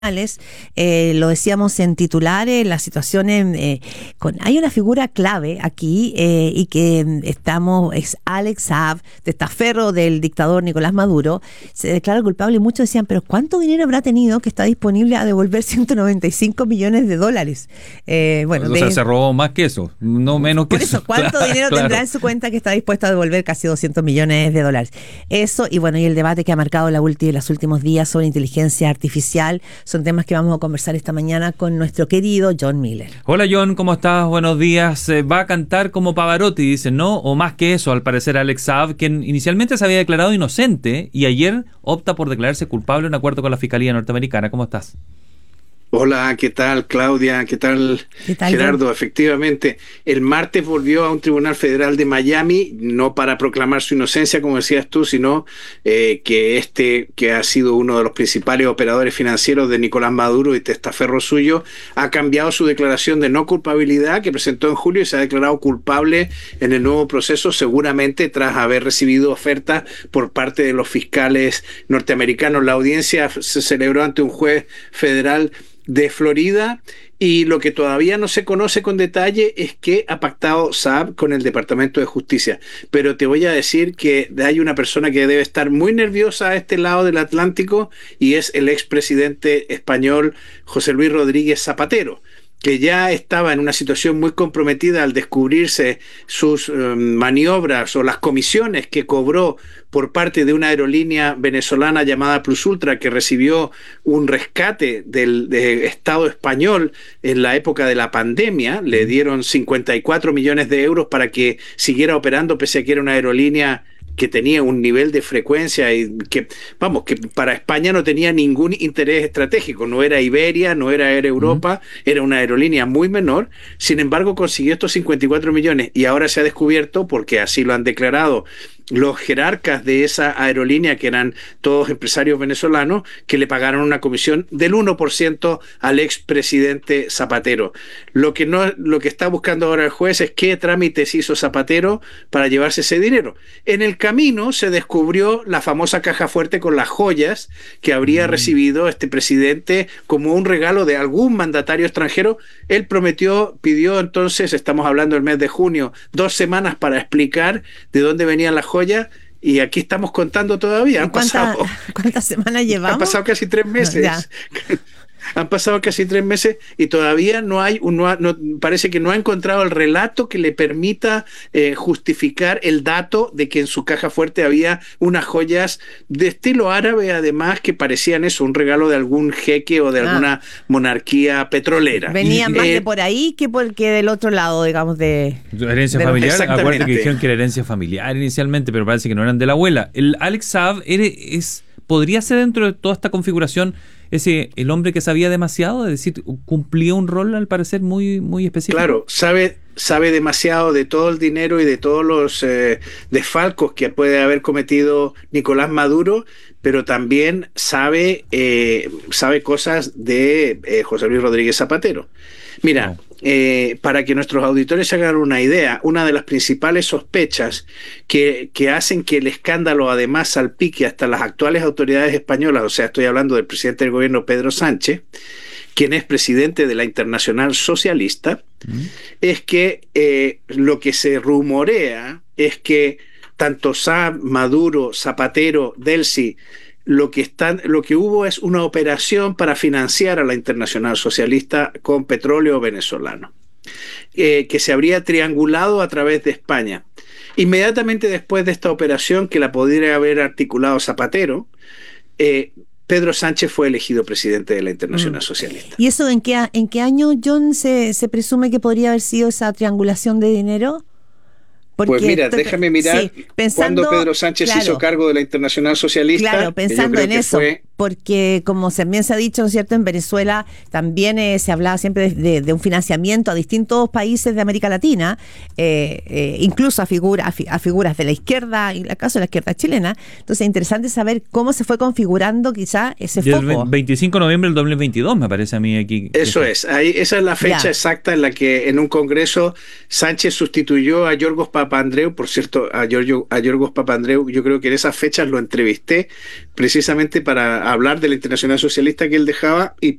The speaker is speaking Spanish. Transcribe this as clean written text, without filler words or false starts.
lo decíamos en titulares, la situación hay una figura clave aquí y que es Alex Saab, testaferro del dictador Nicolás Maduro. Se declara culpable y muchos decían, pero ¿cuánto dinero habrá tenido que está disponible a devolver $195 millones? O sea, se robó más que eso, no menos que eso. Por eso, ¿cuánto dinero tendrá en su cuenta que está dispuesto a devolver casi $200 millones? Eso, y el debate que ha marcado los últimos días sobre inteligencia artificial. Son temas que vamos a conversar esta mañana con nuestro querido John Miller. Hola John, ¿cómo estás? Buenos días. Va a cantar como Pavarotti, dicen, ¿no? O más que eso, al parecer Alex Saab, quien inicialmente se había declarado inocente y ayer opta por declararse culpable en acuerdo con la Fiscalía norteamericana. ¿Cómo estás? Hola, ¿qué tal Claudia? ¿Qué tal Gerardo? John? Efectivamente, el martes volvió a un tribunal federal de Miami, no para proclamar su inocencia, como decías tú, sino que ha sido uno de los principales operadores financieros de Nicolás Maduro y testaferro suyo, ha cambiado su declaración de no culpabilidad que presentó en julio y se ha declarado culpable en el nuevo proceso, seguramente tras haber recibido ofertas por parte de los fiscales norteamericanos. La audiencia se celebró ante un juez federal de Florida y lo que todavía no se conoce con detalle es que ha pactado Saab con el Departamento de Justicia. Pero te voy a decir que hay una persona que debe estar muy nerviosa a este lado del Atlántico y es el expresidente español José Luis Rodríguez Zapatero, que ya estaba en una situación muy comprometida al descubrirse sus maniobras o las comisiones que cobró por parte de una aerolínea venezolana llamada Plus Ultra, que recibió un rescate del Estado español en la época de la pandemia. Le dieron 54 millones de euros para que siguiera operando, pese a que era una aerolínea que tenía un nivel de frecuencia y que para España no tenía ningún interés estratégico. No era Iberia, no era Air Europa, era una aerolínea muy menor. Sin embargo, consiguió estos 54 millones y ahora se ha descubierto, porque así lo han declarado los jerarcas de esa aerolínea, que eran todos empresarios venezolanos, que le pagaron una comisión del 1% al expresidente Zapatero. Lo que está buscando ahora el juez es qué trámites hizo Zapatero para llevarse ese dinero. En el camino se descubrió la famosa caja fuerte con las joyas que habría recibido este presidente como un regalo de algún mandatario extranjero. Él pidió entonces, estamos hablando del mes de junio, 2 semanas para explicar de dónde venían las joyas. Y aquí estamos contando todavía. ¿Cuántas semanas llevamos? Han pasado casi 3 meses. Ya. Han pasado casi 3 meses y todavía parece que no ha encontrado el relato que le permita justificar el dato de que en su caja fuerte había unas joyas de estilo árabe, además, que parecían eso, un regalo de algún jeque o de alguna monarquía petrolera. Venían más de por ahí que del otro lado, digamos, de herencia familiar. Acuérdate que dijeron que era herencia familiar inicialmente, pero parece que no eran de la abuela. El Alex Saab podría ser, dentro de toda esta configuración, el hombre que sabía demasiado, es decir, cumplía un rol al parecer muy, muy específico. Claro, sabe demasiado de todo el dinero y de todos los desfalcos que puede haber cometido Nicolás Maduro, pero también sabe cosas de José Luis Rodríguez Zapatero. Mira, para que nuestros auditores se hagan una idea, una de las principales sospechas que hacen que el escándalo además salpique hasta las actuales autoridades españolas, o sea, estoy hablando del presidente del gobierno Pedro Sánchez, quien es presidente de la Internacional Socialista, es que lo que se rumorea es que tanto Saab, Maduro, Zapatero, Delcy, lo que hubo es una operación para financiar a la Internacional Socialista con petróleo venezolano, que se habría triangulado a través de España. Inmediatamente después de esta operación, que la podría haber articulado Zapatero, Pedro Sánchez fue elegido presidente de la Internacional Socialista. ¿Y eso en qué año, John, se presume que podría haber sido esa triangulación de dinero? Pues mira, déjame mirar cuando Pedro Sánchez hizo cargo de la Internacional Socialista. Claro, pensando en eso, porque como también se ha dicho, ¿no es cierto?, en Venezuela también se hablaba siempre de un financiamiento a distintos países de América Latina, incluso a figuras de la izquierda, en el caso de la izquierda chilena. Entonces es interesante saber cómo se fue configurando quizá ese foco. El 25 de noviembre del 2022, me parece a mí aquí. Eso es, esa es la fecha exacta en la que en un congreso Sánchez sustituyó a Yorgos Papandreou. Por cierto, a Yorgos Papandreou, yo creo que en esas fechas lo entrevisté precisamente para hablar de la Internacional Socialista que él dejaba y